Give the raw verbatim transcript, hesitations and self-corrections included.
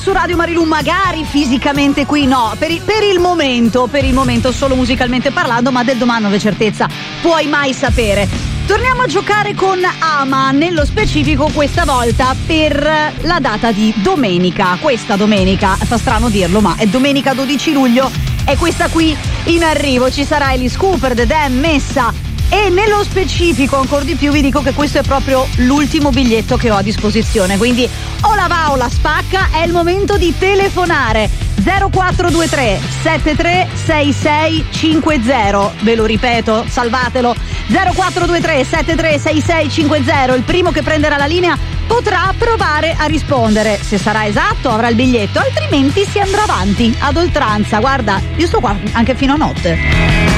su Radio Marilù, magari fisicamente qui no, per, i, per il momento, per il momento solo musicalmente parlando, ma del domani non c'è certezza, puoi mai sapere. Torniamo a giocare con Ama, nello specifico questa volta per la data di domenica, questa domenica, fa strano dirlo, ma è domenica dodici luglio, è questa qui in arrivo, ci sarà Alice Cooper, The Dam, Messa. E nello specifico ancora di più vi dico che questo è proprio l'ultimo biglietto che ho a disposizione, quindi o la va o la spacca, è il momento di telefonare. Zero quattro due tre sette tre sei sei cinque zero, ve lo ripeto, salvatelo, zero quattro due tre sette tre sei sei cinque zero, il primo che prenderà la linea potrà provare a rispondere, se sarà esatto avrà il biglietto, altrimenti si andrà avanti ad oltranza. Guarda, io sto qua anche fino a notte.